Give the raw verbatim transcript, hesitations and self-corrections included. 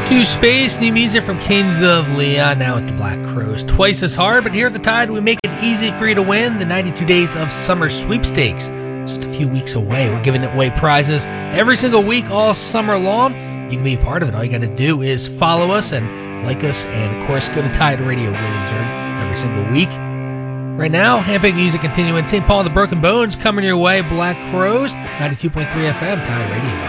To space, new music from Kings of Leon. Now it's the Black Crowes. Twice as hard, but here at the Tide, we make it easy for you to win the ninety-two Days of Summer Sweepstakes. Just a few weeks away. We're giving away prizes every single week, all summer long. You can be a part of it. All you got to do is follow us and like us, and of course, go to Tide Radio Williamsburg every single weck. Right now, handpicked music continuing. Saint Paul and the Broken Bones coming your way. Black Crowes, ninety-two point three F M, Tide Radio.